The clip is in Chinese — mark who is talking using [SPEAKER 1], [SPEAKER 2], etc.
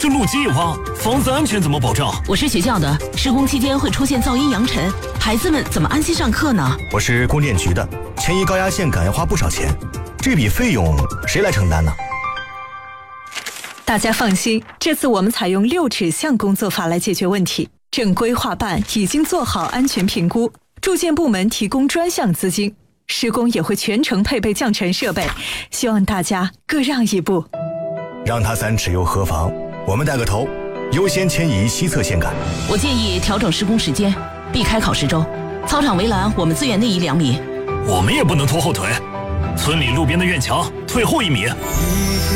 [SPEAKER 1] 是路基一挖，房子安全怎么保障？
[SPEAKER 2] 我是学校的，施工期间会出现噪音扬尘，孩子们怎么安心上课呢？
[SPEAKER 3] 我是供电局的，迁移高压线杆要花不少钱，这笔费用谁来承担呢？
[SPEAKER 4] 大家放心，这次我们采用6指向工作法来解决问题。正规划办已经做好安全评估，住建部门提供专项资金，施工也会全程配备降尘设备，希望大家各让一步。
[SPEAKER 3] 让他3尺又何妨？我们带个头，优先迁移西侧线杆。
[SPEAKER 2] 我建议调整施工时间，避开考试周。操场围栏我们资源内移2米。
[SPEAKER 1] 我们也不能拖后腿，村里路边的院墙退后1米。